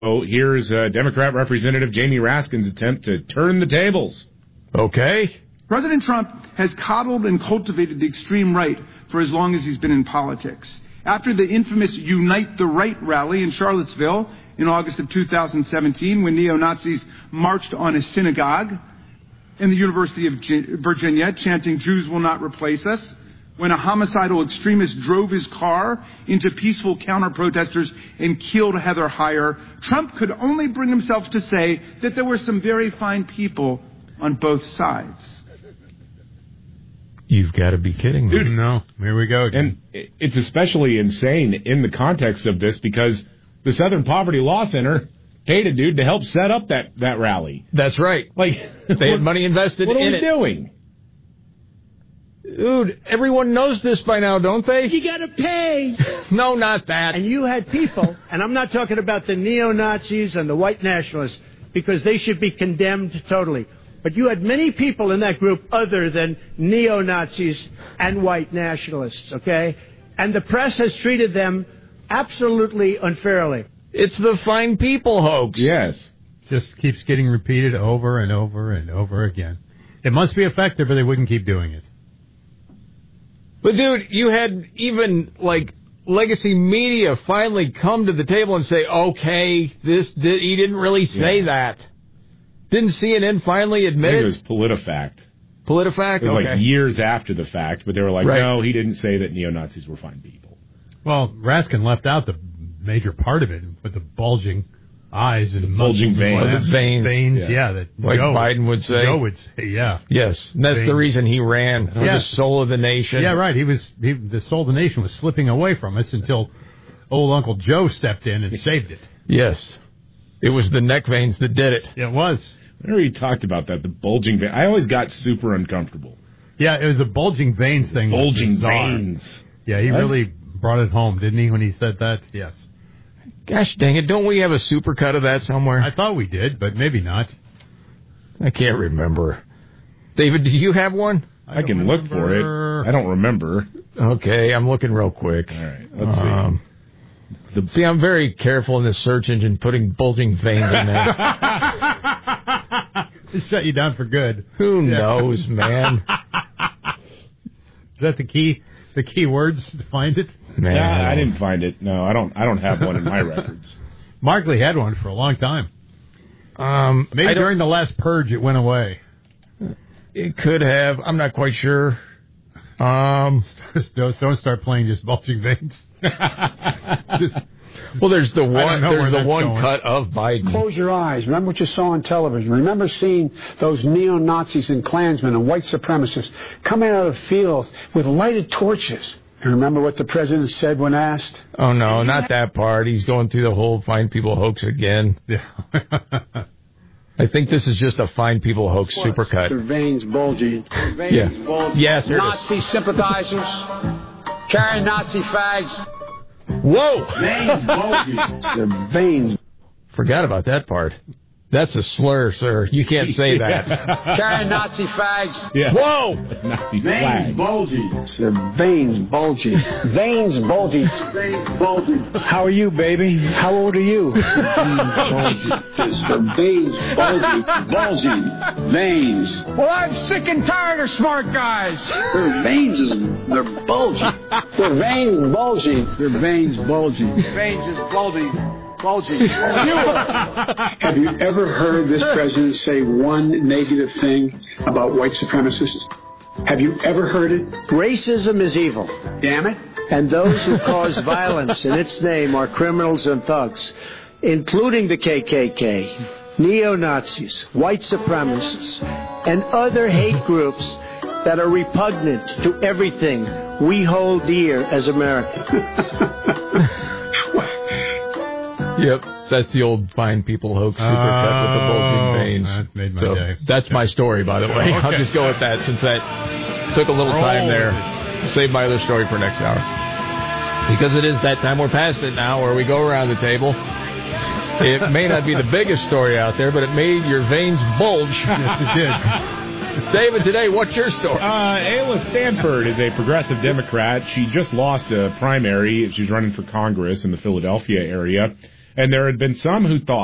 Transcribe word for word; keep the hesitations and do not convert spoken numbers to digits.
So here's uh, Democrat Representative Jamie Raskin's attempt to turn the tables. Okay. President Trump has coddled and cultivated the extreme right for as long as he's been in politics. After the infamous Unite the Right rally in Charlottesville in August of two thousand seventeen, when neo-Nazis marched on a synagogue in the University of Virginia chanting, "Jews will not replace us," when a homicidal extremist drove his car into peaceful counter-protesters and killed Heather Heyer, Trump could only bring himself to say that there were some very fine people on both sides. You've got to be kidding me. Dude, no, here we go again. And it's especially insane in the context of this because the Southern Poverty Law Center paid a dude to help set up that, that rally. That's right. Like, they had money invested in it. What are we doing? Dude, everyone knows this by now, don't they? You got to pay. No, not that. And you had people, and I'm not talking about the neo-Nazis and the white nationalists, because they should be condemned totally. But you had many people in that group other than neo-Nazis and white nationalists, okay? And the press has treated them absolutely unfairly. It's the fine people hoax. Yes. Just keeps getting repeated over and over and over again. It must be effective or they wouldn't keep doing it. But, dude, you had even, like, legacy media finally come to the table and say, okay, this, this he didn't really say yeah. that. Didn't C N N finally admit I think it? It was PolitiFact. PolitiFact? It was okay. like years after the fact, but they were like, right. no, he didn't say that neo-Nazis were fine people. Well, Raskin left out the major part of it with the bulging eyes and bulging veins. The veins, veins yeah. yeah that like Joe, Biden would say. Joe would say, yeah. Yes, and that's veins. The reason he ran for yes. the soul of the nation. Yeah, right. He was he, the soul of the nation was slipping away from us until old Uncle Joe stepped in and saved it. Yes, it was the neck veins that did it. Yeah, it was. Whenever he talked about that, the bulging veins, I always got super uncomfortable. Yeah, it was a bulging veins thing. Bulging veins. Yeah, he what? really brought it home, didn't he, when he said that? Yes. Gosh dang it, don't we have a supercut of that somewhere? I thought we did, but maybe not. I can't remember. David, do you have one? I, I can remember. look for it. I don't remember. Okay, I'm looking real quick. All right, let's um, see. The, see, I'm very careful in the search engine putting bulging veins in there. It shut you down for good. Who yeah. knows, man? Is that the key? The key words to find it? Man, nah, I didn't find it. No, I don't. I don't have one in my records. Markley had one for a long time. Um, Maybe during the last purge, it went away. It could have. I'm not quite sure. Um, don't, don't start playing just bulging veins. just, well, there's the one. There's the one going. cut of Biden. Close your eyes. Remember what you saw on television. Remember seeing those neo-Nazis and Klansmen and white supremacists coming out of the fields with lighted torches. And remember what the president said when asked? Oh, no, not that part. He's going through the whole fine people hoax again. Yeah. I think this is just a fine people hoax what? supercut. Their veins bulging. Their veins yeah. bulging. Yes, Nazi sympathizers carrying Nazi fags. Whoa! Veins bulging. Their veins. Forgot about that part. That's a slur, sir. You can't say that. Carrying Nazi fags. Yeah. Whoa! Nazi veins flags. bulging. Their veins bulging. Veins bulging. Veins bulging. How are you, baby? How old are you? Veins bulging. Their veins bulging. Bulging. Veins. Well, I'm sick and tired of smart guys. Their veins is they're bulging. Their veins bulging. Their veins bulging. Veins is bulging. Bulging. Have you ever heard this president say one negative thing about white supremacists? Have you ever heard it? Racism is evil. Damn it. And those who cause violence in its name are criminals and thugs, including the K K K, neo-Nazis, white supremacists, and other hate groups that are repugnant to everything we hold dear as America. Yep, that's the old fine people hoax supercut oh, with the bulging veins. That made my so day. That's my story, by the way. Okay. I'll just go with that since that took a little time there. Save my other story for next hour. Because it is that time. We're past it now where we go around the table. It may not be the biggest story out there, but it made your veins bulge. Yes, it did. David, today, what's your story? Uh, Ayla Stanford is a progressive Democrat. She just lost a primary. She's running for Congress in the Philadelphia area. And there had been some who thought